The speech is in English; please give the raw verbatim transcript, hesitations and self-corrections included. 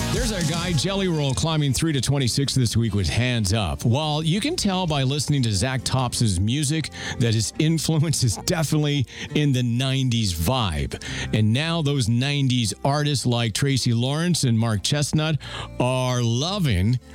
There's our guy, Jelly Roll, climbing three to twenty-six this week with Hands Up. While you can tell by listening to Zach Tops's music that his influence is definitely in the nineties vibe. And now those nineties artists like Tracy Lawrence and Mark Chestnut are loving